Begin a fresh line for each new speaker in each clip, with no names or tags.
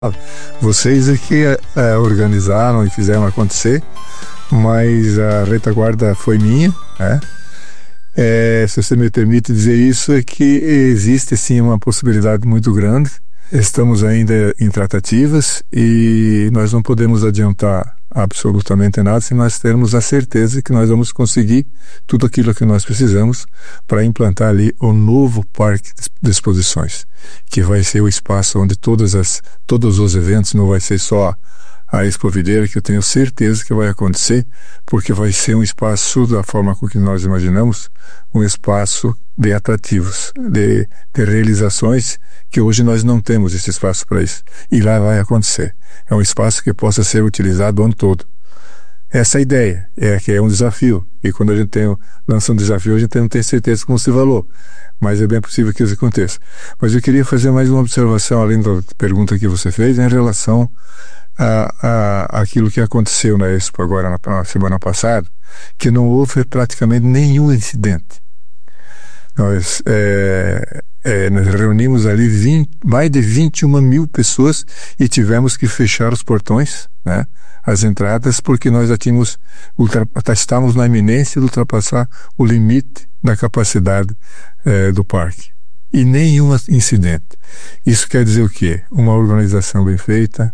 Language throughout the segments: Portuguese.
Vocês é que organizaram e fizeram acontecer, mas a retaguarda foi minha, né? Se você me permite dizer isso, é que existe sim uma possibilidade muito grande. Estamos ainda em tratativas e nós não podemos adiantar absolutamente nada se nós termos a certeza de que nós vamos conseguir tudo aquilo que nós precisamos para implantar ali o novo parque de exposições, que vai ser o espaço onde todos os eventos, não vai ser só a Expo Videira, que eu tenho certeza que vai acontecer, porque vai ser um espaço, da forma com que nós imaginamos, um espaço de atrativos, de realizações, que hoje nós não temos esse espaço para isso. E lá vai acontecer. É um espaço que possa ser utilizado o ano todo. Essa é a ideia, que é um desafio. E quando a gente lança um desafio, a gente não tem certeza como se valor. Mas é bem possível que isso aconteça. Mas eu queria fazer mais uma observação, além da pergunta que você fez, em relação aquilo que aconteceu na Expo agora na semana passada, que não houve praticamente nenhum incidente. Nós reunimos ali mais de 21 mil pessoas e tivemos que fechar os portões, né, as entradas, porque nós já estávamos na iminência de ultrapassar o limite da capacidade do parque. E nenhum incidente. Isso quer dizer o quê? Uma organização bem feita.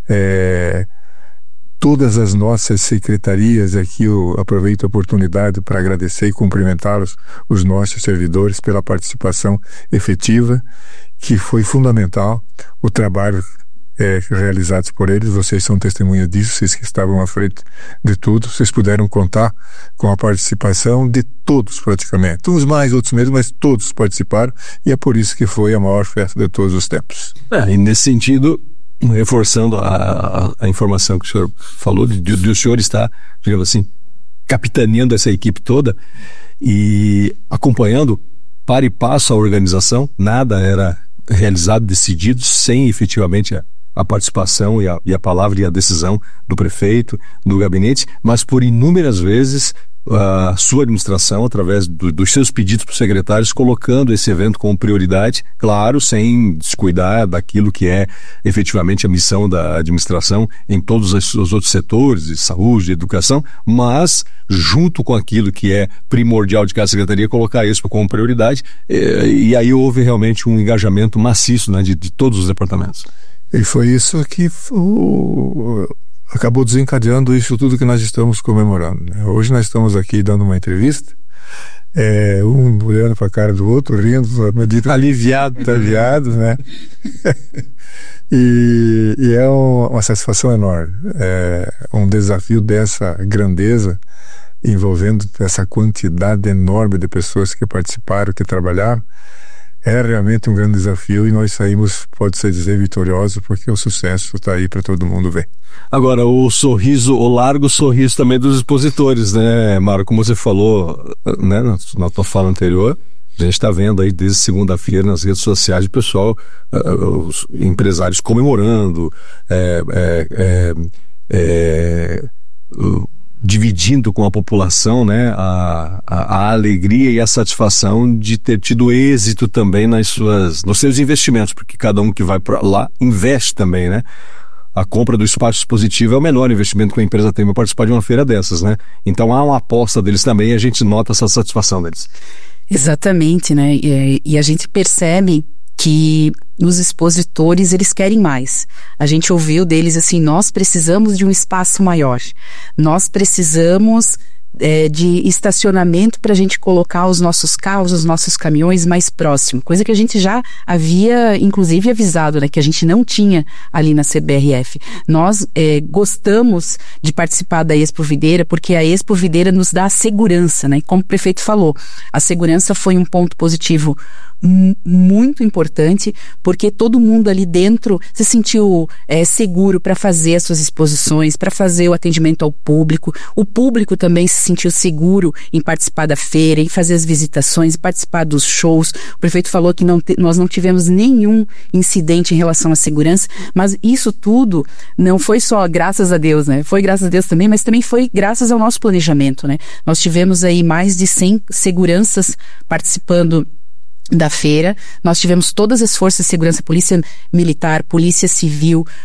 Todas as nossas secretarias, aqui eu aproveito a oportunidade para agradecer e cumprimentar os nossos servidores pela participação efetiva, que foi fundamental, o trabalho realizado por eles. Vocês são testemunhas disso, vocês que estavam à frente de tudo, vocês puderam contar com a participação de todos praticamente, uns mais, outros menos, mas todos participaram, e é por isso que foi a maior festa de todos os tempos.
E nesse sentido, reforçando a informação que o senhor falou, de o senhor estar, digamos assim, capitaneando essa equipe toda e acompanhando para e passo a organização. Nada era realizado, decidido, sem efetivamente a participação e a palavra e a decisão do prefeito, do gabinete, mas por inúmeras vezes a sua administração, através dos seus pedidos para os secretários, colocando esse evento como prioridade, claro, sem descuidar daquilo que é efetivamente a missão da administração em todos os outros setores, de saúde, de educação, mas junto com aquilo que é primordial de cada secretaria, colocar isso como prioridade, e aí houve realmente um engajamento maciço, né, de todos os departamentos.
E foi isso que acabou desencadeando isso tudo que nós estamos comemorando, né? Hoje nós estamos aqui dando uma entrevista, um olhando para a cara do outro, rindo, aliviado, né? e é uma satisfação enorme, um desafio dessa grandeza, envolvendo essa quantidade enorme de pessoas que participaram, que trabalharam. É realmente um grande desafio e nós saímos, pode-se dizer, vitoriosos, porque o sucesso está aí para todo mundo ver.
Agora, o largo sorriso também dos expositores, né, Mário? Como você falou, né, na tua fala anterior, a gente está vendo aí desde segunda-feira nas redes sociais o pessoal, os empresários comemorando, dividindo com a população, né, a alegria e a satisfação de ter tido êxito também nos seus investimentos, porque cada um que vai para lá investe também, né? A compra do espaço expositivo é o menor investimento que a empresa tem para participar de uma feira dessas, né? Então há uma aposta deles também e a gente nota essa satisfação deles.
Exatamente, né? E a gente percebe que os expositores, eles querem mais. A gente ouviu deles assim, nós precisamos de um espaço maior. Nós precisamos de estacionamento para a gente colocar os nossos carros, os nossos caminhões mais próximo. Coisa que a gente já havia, inclusive, avisado, né? Que a gente não tinha ali na CBRF. Nós gostamos de participar da Expo Videira porque a Expo Videira nos dá a segurança, né? Como o prefeito falou, a segurança foi um ponto positivo muito importante, porque todo mundo ali dentro se sentiu seguro para fazer as suas exposições, para fazer o atendimento ao público. O público também se sentiu seguro em participar da feira, em fazer as visitações, participar dos shows. O prefeito falou que nós não tivemos nenhum incidente em relação à segurança, mas isso tudo não foi só graças a Deus, né? Foi graças a Deus também, mas também foi graças ao nosso planejamento, né? Nós tivemos aí mais de 100 seguranças participando da feira. Nós tivemos todas as forças de segurança, polícia militar, polícia civil,